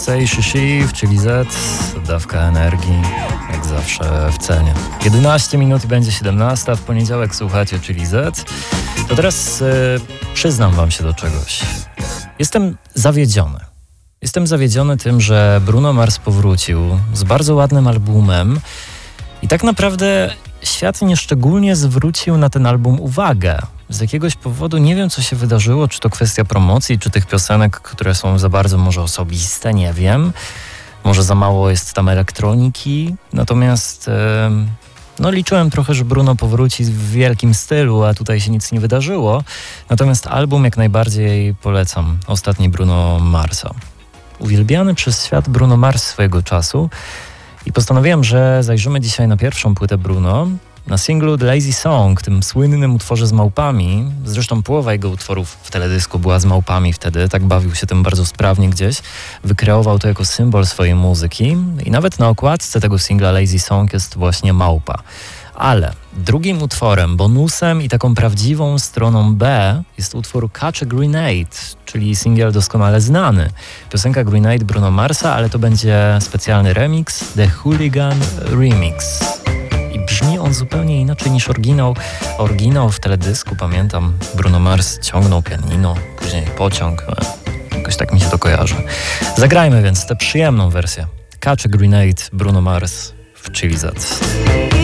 Say Shishi w Chili Z, dawka energii, jak zawsze w cenie. 11 minut i będzie 17, w poniedziałek słuchacie Chili Z. To teraz przyznam wam się do czegoś. Jestem zawiedziony. Jestem zawiedziony tym, że Bruno Mars powrócił z bardzo ładnym albumem i tak naprawdę świat nieszczególnie zwrócił na ten album uwagę. Z jakiegoś powodu nie wiem, co się wydarzyło, czy to kwestia promocji, czy tych piosenek, które są za bardzo może osobiste, nie wiem. Może za mało jest tam elektroniki, natomiast liczyłem trochę, że Bruno powróci w wielkim stylu, a tutaj się nic nie wydarzyło. Natomiast album jak najbardziej polecam, ostatni Bruno Marsa. Uwielbiany przez świat Bruno Mars swojego czasu i postanowiłem, że zajrzymy dzisiaj na pierwszą płytę Bruno, na singlu The Lazy Song, tym słynnym utworze z małpami. Zresztą połowa jego utworów w teledysku była z małpami wtedy, tak bawił się tym bardzo sprawnie gdzieś. Wykreował to jako symbol swojej muzyki i nawet na okładce tego singla Lazy Song jest właśnie małpa. Ale drugim utworem, bonusem i taką prawdziwą stroną B jest utwór Catch a Grenade, czyli singiel doskonale znany. Piosenka Grenade Bruno Marsa, ale to będzie specjalny remix, The Hooligan Remix. I brzmi on zupełnie inaczej niż oryginał. Oryginał w teledysku, pamiętam, Bruno Mars ciągnął pianino, później pociąg. Jakoś tak mi się to kojarzy. Zagrajmy więc tę przyjemną wersję. Catch a Grenade Bruno Mars w Chili Z.